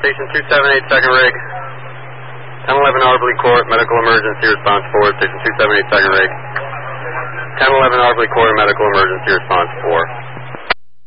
Station 278, second rig. 1011 Arbley Court, medical emergency response 4. Station 278, second rig. 1011 Arbley Court, medical emergency response 4.